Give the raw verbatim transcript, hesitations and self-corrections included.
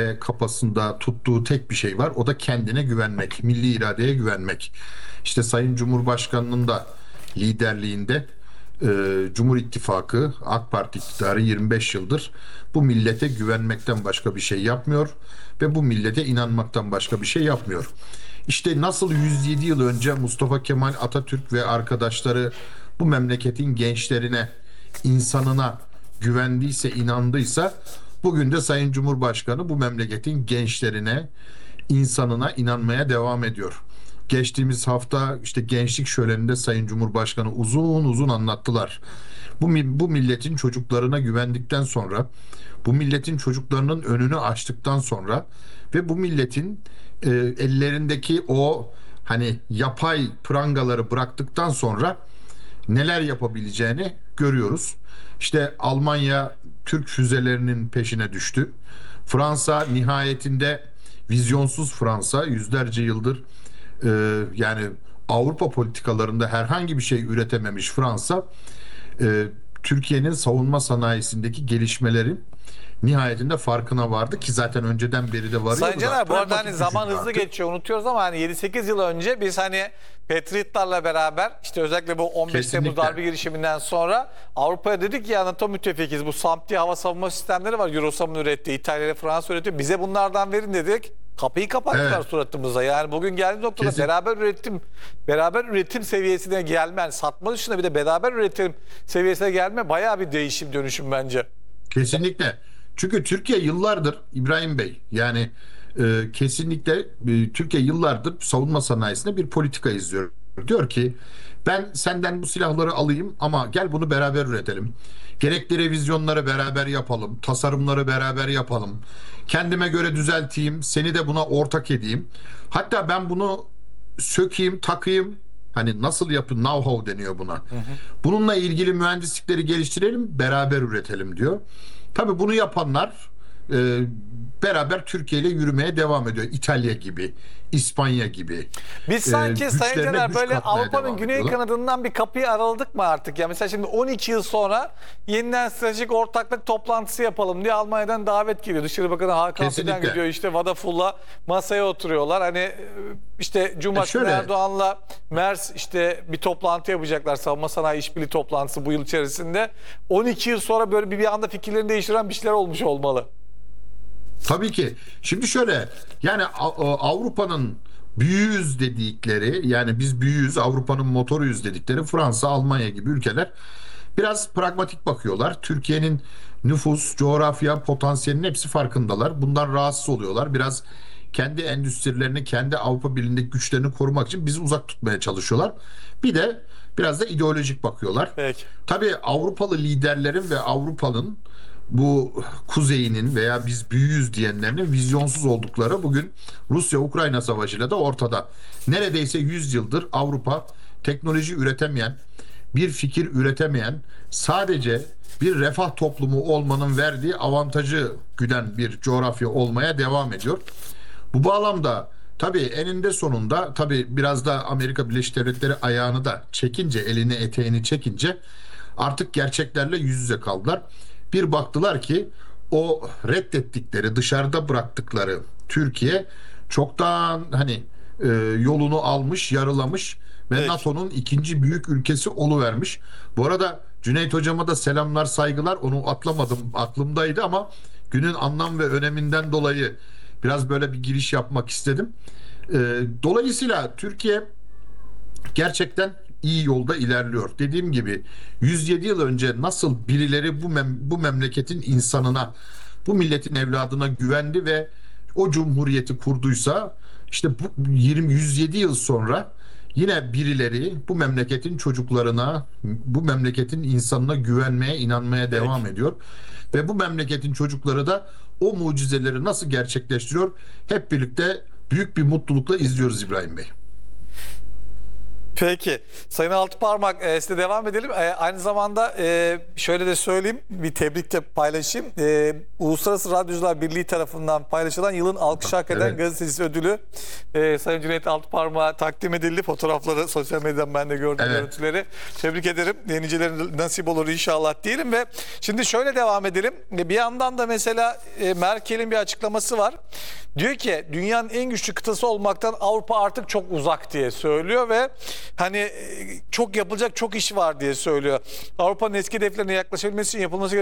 ve kafasında tuttuğu tek bir şey var. O da kendine güvenmek, milli iradeye güvenmek. İşte Sayın Cumhurbaşkanı'nın da liderliğinde e, Cumhur İttifakı, AK Parti iktidarı yirmi beş yıldır bu millete güvenmekten başka bir şey yapmıyor ve bu millete inanmaktan başka bir şey yapmıyor. İşte nasıl yüz yedi yıl önce Mustafa Kemal Atatürk ve arkadaşları bu memleketin gençlerine, insanına güvendiyse, inandıysa, bugün de Sayın Cumhurbaşkanı bu memleketin gençlerine, insanına inanmaya devam ediyor. Geçtiğimiz hafta işte gençlik şöleninde Sayın Cumhurbaşkanı uzun uzun anlattılar. Bu, bu milletin çocuklarına güvendikten sonra, bu milletin çocuklarının önünü açtıktan sonra ve bu milletin e, ellerindeki o hani yapay prangaları bıraktıktan sonra neler yapabileceğini görüyoruz. İşte Almanya Türk füzelerinin peşine düştü. Fransa nihayetinde, vizyonsuz Fransa, yüzlerce yıldır e, yani Avrupa politikalarında herhangi bir şey üretememiş Fransa, e, Türkiye'nin savunma sanayisindeki gelişmelerin nihayetinde farkına vardı ki zaten önceden beri de varıyordu. Sayın Caner, da, bu arada pragmatik hani gücü zaman hızlı vardı. geçiyor, unutuyoruz ama hani yedi sekiz yıl önce biz hani Patriotlarla beraber işte özellikle bu on beş Temmuz Kesinlikle. darbe girişiminden sonra Avrupa'ya dedik ya, NATO müttefikiz. Bu SAMP diye hava savunma sistemleri var. Eurosam'ın ürettiği, İtalya ile Fransa üretiyor. Bize bunlardan verin dedik. Kapıyı kapattılar Evet. suratımıza. Yani bugün geldiğimiz noktada Kesin. beraber üretim beraber üretim seviyesine gelme, yani satma dışında bir de beraber üretim seviyesine gelme bayağı bir değişim, dönüşüm bence. Kesinlikle. Çünkü Türkiye yıllardır İbrahim Bey, yani e, kesinlikle e, Türkiye yıllardır savunma sanayisinde bir politika izliyor. Diyor ki ben senden bu silahları alayım ama gel bunu beraber üretelim. Gerekli revizyonları beraber yapalım. Tasarımları beraber yapalım. Kendime göre düzelteyim. Seni de buna ortak edeyim. Hatta ben bunu sökeyim, takayım. Hani nasıl yapın, know-how deniyor buna. Hı hı. Bununla ilgili mühendislikleri geliştirelim, beraber üretelim diyor. Tabii bunu yapanlar e, beraber Türkiye ile yürümeye devam ediyor. İtalya gibi, İspanya gibi. Biz sanki e, Sayın güçlerine Caner güç böyle katmaya Avrupa'nın devam güney ediyorlar. kanadından bir kapıyı araladık mı artık? Ya mesela şimdi on iki yıl sonra yeniden stratejik ortaklık toplantısı yapalım diye Almanya'dan davet geliyor. Dışişleri Bakanı Hakan Fidan Kesinlikle. gidiyor, işte Vadafull'la masaya oturuyorlar. Hani işte Cumhurbaşkanı E şöyle- Erdoğan'la Mers işte bir toplantı yapacaklar. Savunma sanayi işbirliği toplantısı bu yıl içerisinde. on iki yıl sonra böyle bir, bir anda fikirlerini değiştiren bir şeyler olmuş olmalı. Tabii ki. Şimdi şöyle, yani A- Avrupa'nın büyüğüz dedikleri, yani biz büyüğüz, Avrupa'nın motoruyuz dedikleri Fransa, Almanya gibi ülkeler biraz pragmatik bakıyorlar. Türkiye'nin nüfus, coğrafya, potansiyelinin hepsi farkındalar. Bundan rahatsız oluyorlar. Biraz kendi endüstrilerini, kendi Avrupa Birliği'ndeki güçlerini korumak için bizi uzak tutmaya çalışıyorlar. Bir de biraz da ideolojik bakıyorlar. Peki. Tabii Avrupalı liderlerin ve Avrupa'nın bu kuzeyinin veya biz büyüğüz diyenlerinin vizyonsuz oldukları bugün Rusya-Ukrayna savaşıyla da ortada. Neredeyse yüz yıldır Avrupa teknoloji üretemeyen, bir fikir üretemeyen, sadece bir refah toplumu olmanın verdiği avantajı güden bir coğrafya olmaya devam ediyor. Bu bağlamda tabii eninde sonunda, tabii biraz da Amerika Birleşik Devletleri ayağını da çekince, elini eteğini çekince artık gerçeklerle yüz yüze kaldılar. Bir baktılar ki o reddettikleri, dışarıda bıraktıkları Türkiye çoktan hani e, yolunu almış, yarılamış ve Peki. NATO'nun ikinci büyük ülkesi oluvermiş. Bu arada Cüneyt hocama da selamlar, saygılar. Onu atlamadım, aklımdaydı ama günün anlam ve öneminden dolayı biraz böyle bir giriş yapmak istedim. E, dolayısıyla Türkiye gerçekten iyi yolda ilerliyor. Dediğim gibi yüz yedi yıl önce nasıl birileri bu mem bu memleketin insanına, bu milletin evladına güvendi ve o cumhuriyeti kurduysa, işte bu yirmi yüz yedi yıl sonra yine birileri bu memleketin çocuklarına, bu memleketin insanına güvenmeye, inanmaya devam Peki. ediyor. Ve bu memleketin çocukları da o mucizeleri nasıl gerçekleştiriyor? Hep birlikte büyük bir mutlulukla izliyoruz İbrahim Bey. Peki. Sayın Altıparmak e, size devam edelim. E, aynı zamanda e, şöyle de söyleyeyim, bir tebrik de paylaşayım. E, Uluslararası Radyocular Birliği tarafından paylaşılan yılın alkış hak eden Evet. gazetecisi ödülü e, Sayın Cüneyt Altıparmak'a takdim edildi. Fotoğrafları sosyal medyadan ben de gördüm, Evet. görüntüleri. Tebrik ederim. Niceleri nasip olur inşallah diyelim ve şimdi şöyle devam edelim. Bir yandan da mesela e, Merkel'in bir açıklaması var. Diyor ki dünyanın en güçlü kıtası olmaktan Avrupa artık çok uzak diye söylüyor ve hani e, çok yapılacak çok iş var diye söylüyor. Avrupa'nın eski hedeflerine yaklaşabilmesi için yapılması